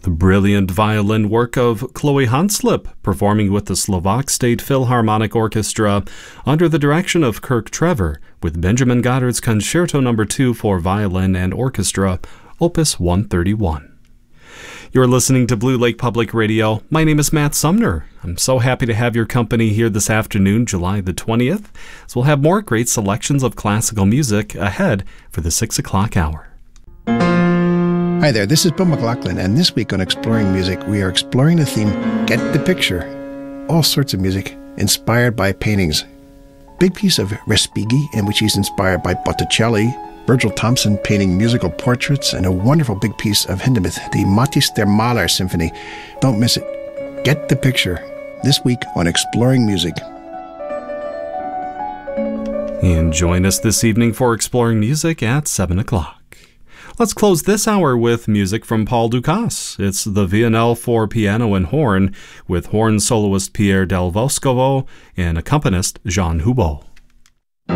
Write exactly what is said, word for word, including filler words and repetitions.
The brilliant violin work of Chloe Hanslip, performing with the Slovak State Philharmonic Orchestra under the direction of Kirk Trevor, with Benjamin Goddard's Concerto Number two for Violin and Orchestra, Opus one thirty-one. You're listening to Blue Lake Public Radio. My name is Matt Sumner. I'm so happy to have your company here this afternoon, July the twentieth, as we'll have more great selections of classical music ahead for the six o'clock hour. Hi there, this is Bill McLaughlin, and this week on Exploring Music, we are exploring the theme, Get the Picture. All sorts of music inspired by paintings. Big piece of Respighi, in which he's inspired by Botticelli, Virgil Thomson painting musical portraits, and a wonderful big piece of Hindemith, the Matthäus der Maler Symphony. Don't miss it. Get the Picture, this week on Exploring Music. And join us this evening for Exploring Music at seven o'clock. Let's close this hour with music from Paul Dukas. It's the Villanelle for piano and horn, with horn soloist Pierre Del Vescovo and accompanist Jean Houbeau.